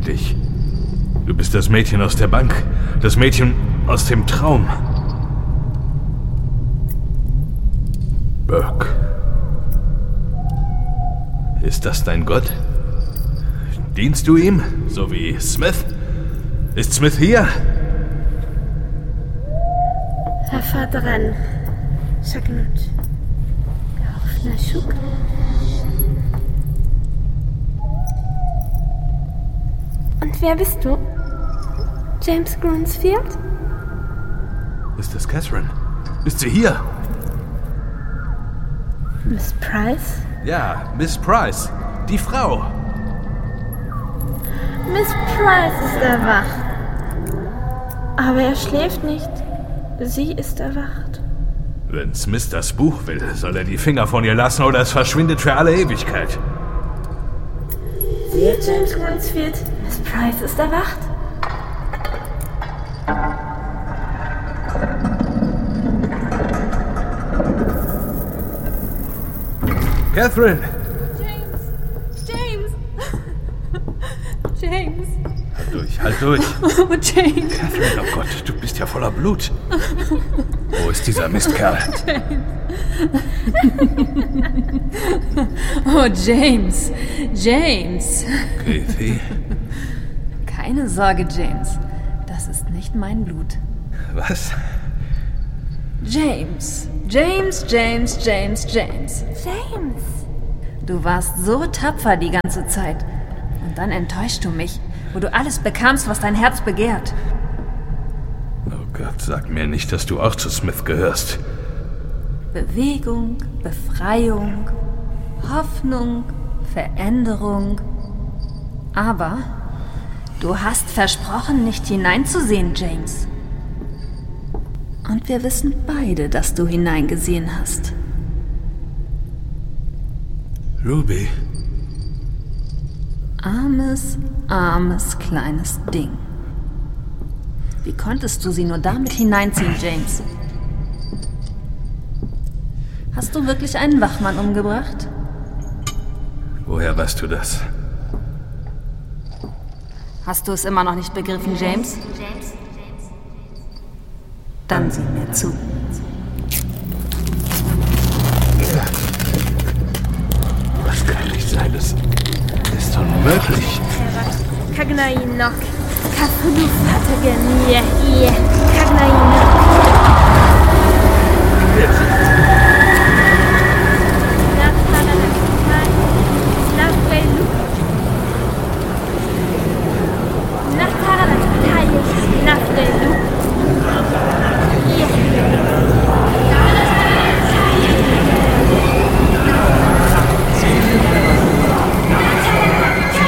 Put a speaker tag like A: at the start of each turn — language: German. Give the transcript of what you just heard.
A: dich. Du bist das Mädchen aus der Bank. Das Mädchen aus dem Traum. Burke. Ist das dein Gott? Dienst du ihm, so wie Smith? Ist Smith hier?
B: Hafadran. Sagnut. Nashuk. Und wer bist du? James Grunsfield?
A: Ist das Catherine? Ist sie hier?
B: Miss Price?
A: Ja, Miss Price. Die Frau.
B: Miss Price ist erwacht. Aber er schläft nicht. Sie ist erwacht.
A: Wenn Smith das Buch will, soll er die Finger von ihr lassen oder es verschwindet für alle Ewigkeit.
B: Sie, James Grunsfield. Miss Price ist erwacht.
A: Catherine!
C: James!
A: Halt durch.
C: Oh, James!
A: Catherine, oh Gott, du bist ja voller Blut. Wo ist dieser Mistkerl?
C: Oh, James! James!
A: Kathy?
C: Keine Sorge, James. Das ist nicht mein Blut.
A: Was?
C: James! James!
B: James!
C: Du warst so tapfer die ganze Zeit. Und dann enttäuschst du mich, wo du alles bekamst, was dein Herz begehrt.
A: Oh Gott, sag mir nicht, dass du auch zu Smith gehörst.
C: Bewegung, Befreiung, Hoffnung, Veränderung. Aber du hast versprochen, nicht hineinzusehen, James. Und wir wissen beide, dass du hineingesehen hast.
A: Ruby?
C: Armes, kleines Ding. Wie konntest du sie nur damit hineinziehen, James? Hast du wirklich einen Wachmann umgebracht?
A: Woher weißt du das?
C: Hast du es immer noch nicht begriffen, James? Dann sieh mir zu.
A: Das kann nicht sein, das ist unmöglich.
B: Kagnainok. Kafunu Fatagenie. Kagnainok.